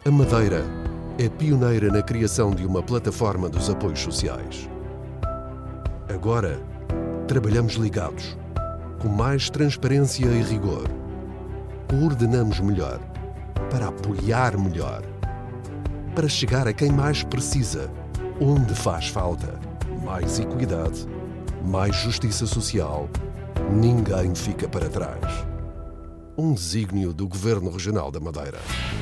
A Madeira é pioneira na criação de uma plataforma dos apoios sociais. Agora, trabalhamos ligados, com mais transparência e rigor. Coordenamos melhor, para apoiar melhor, para chegar a quem mais precisa, onde faz falta. Mais equidade, mais justiça social, ninguém fica para trás. Um desígnio do Governo Regional da Madeira.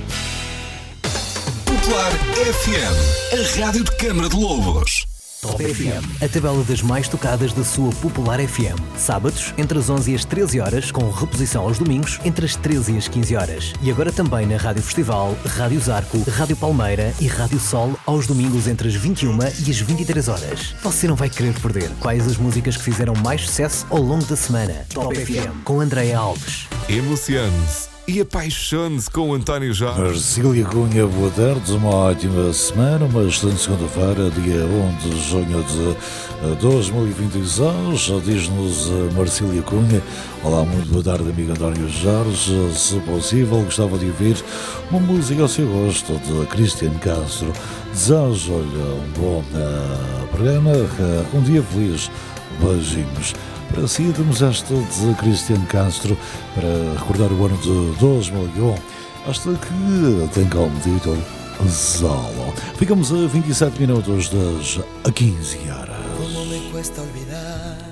Popular FM, a rádio de Câmara de Lobos. Top FM, a tabela das mais tocadas da sua Popular FM. Sábados, entre as 11 e as 13 horas, com reposição aos domingos, entre as 13 e as 15 horas. E agora também na Rádio Festival, Rádio Zarco, Rádio Palmeira e Rádio Sol, aos domingos entre as 21 e as 23 horas. Você não vai querer perder quais as músicas que fizeram mais sucesso ao longo da semana. Top FM, com Andréa Alves. Emocione-se e apaixone-se com António Jorge. Marcília Cunha, boa tarde, uma ótima semana, uma excelente segunda-feira, dia 1 de junho de 2026, diz-nos Marcília Cunha. Olá, muito boa tarde, amigo António Jorge. Se possível, gostava de ouvir uma música ao seu gosto, de Cristian Castro. Desejo-lhe um bom programa, um dia feliz. Beijinhos. Para si, temos esta de Cristian Castro para recordar o ano de 2001. Esta que tem como título Solo. Ficamos a 27 minutos das 15 horas. Como me cuesta olvidar